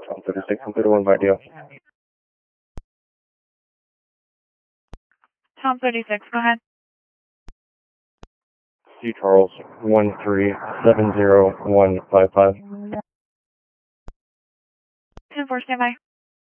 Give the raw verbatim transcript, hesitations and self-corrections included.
Tom thirty-six, one thirty-one by deal. Tom thirty-six, go ahead. C Charles, one three seven zero one five five. ten four, stand by.